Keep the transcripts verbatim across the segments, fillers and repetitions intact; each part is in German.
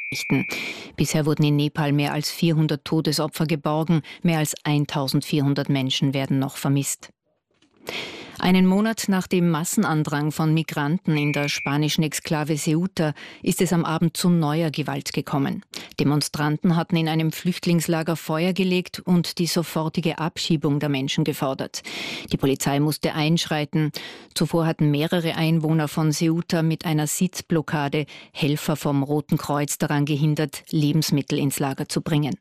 Bisher wurden in Nepal mehr als vierhundert Todesopfer geborgen, mehr als eintausendvierhundert Menschen werden noch vermisst. Einen Monat nach dem Massenandrang von Migranten in der spanischen Exklave Ceuta ist es am Abend zu neuer Gewalt gekommen. Demonstranten hatten in einem Flüchtlingslager Feuer gelegt und die sofortige Abschiebung der Menschen gefordert. Die Polizei musste einschreiten. Zuvor hatten mehrere Einwohner von Ceuta mit einer Sitzblockade Helfer vom Roten Kreuz daran gehindert, Lebensmittel ins Lager zu bringen.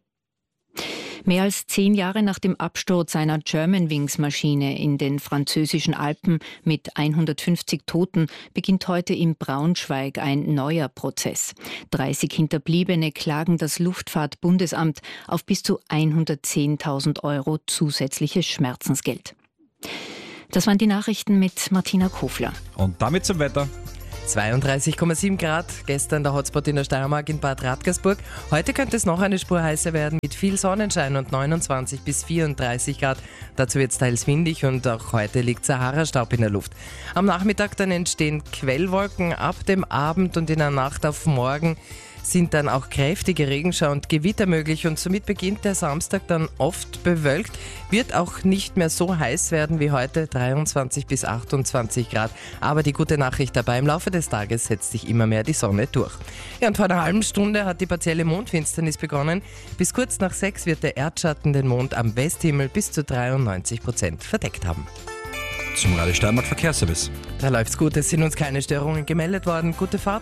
Mehr als zehn Jahre nach dem Absturz einer Germanwings-Maschine in den französischen Alpen mit hundertfünfzig Toten beginnt heute in Braunschweig ein neuer Prozess. dreißig Hinterbliebene klagen das Luftfahrtbundesamt auf bis zu hundertzehntausend Euro zusätzliches Schmerzensgeld. Das waren die Nachrichten mit Martina Kofler. Und damit zum Wetter. zweiunddreißig Komma sieben Grad, gestern der Hotspot in der Steiermark in Bad Radkersburg. Heute könnte es noch eine Spur heißer werden mit viel Sonnenschein und neunundzwanzig bis vierunddreißig Grad. Dazu wird es teils windig und auch heute liegt Sahara-Staub in der Luft. Am Nachmittag dann entstehen Quellwolken, ab dem Abend und in der Nacht auf morgen sind dann auch kräftige Regenschauer und Gewitter möglich und somit beginnt der Samstag dann oft bewölkt, wird auch nicht mehr so heiß werden wie heute, dreiundzwanzig bis achtundzwanzig Grad. Aber die gute Nachricht dabei, im Laufe des Tages setzt sich immer mehr die Sonne durch. Ja, und vor einer halben Stunde hat die partielle Mondfinsternis begonnen. Bis kurz nach sechs wird der Erdschatten den Mond am Westhimmel bis zu dreiundneunzig Prozent verdeckt haben. Zum Radio Steiermark Verkehrsservice. Da läuft's gut, es sind uns keine Störungen gemeldet worden. Gute Fahrt.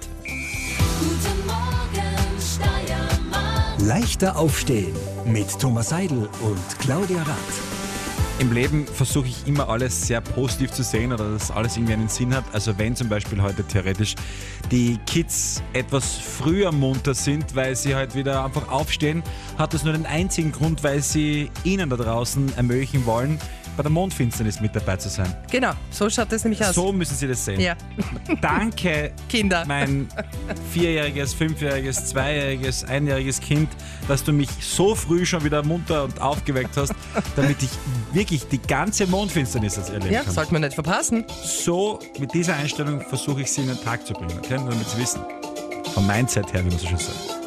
Guten Morgen, Steiermark. Leichter aufstehen mit Thomas Seidel und Claudia Rath. Im Leben versuche ich immer alles sehr positiv zu sehen oder dass alles irgendwie einen Sinn hat. Also wenn zum Beispiel heute theoretisch die Kids etwas früher munter sind, weil sie halt wieder einfach aufstehen, hat das nur den einzigen Grund, weil sie Ihnen da draußen ermöglichen wollen, bei der Mondfinsternis mit dabei zu sein. Genau, so schaut das nämlich aus. So müssen Sie das sehen. Ja. Danke, Kinder. mein vierjähriges, fünfjähriges, zweijähriges, einjähriges Kind, dass du mich so früh schon wieder munter und aufgeweckt hast, damit ich wirklich die ganze Mondfinsternis erleben Ja, kann. sollte man nicht verpassen. So, mit dieser Einstellung versuche ich sie in den Tag zu bringen, okay? Nur damit Sie wissen, vom Mindset her, wie man so schön sagt.